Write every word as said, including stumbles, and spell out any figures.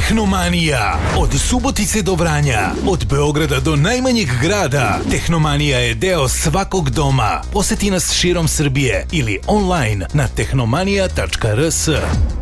Tehnomanija. Od Subotice do Vranja, od Beograda do najmanjeg grada. Tehnomanija je deo svakog doma. Poseti nas širom Srbije ili online na tehnomanija tačka r s.